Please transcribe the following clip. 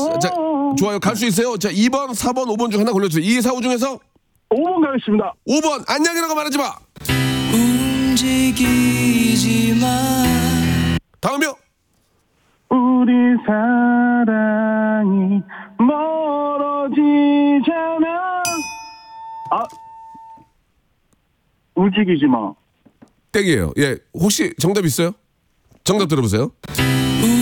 자, 좋아요. 갈 수 있어요. 자, 2번, 4번, 5번 중 하나 골라주세요. 2, 4, 5 중에서 5번 가겠습니다. 5번. 안녕이라고 말하지 마. 움직이지 마. 다음이요. 우리 사랑이 멀어지잖아. 움직이지 마. 땡이에요. 예, 혹시 정답 있어요? 정답 들어보세요.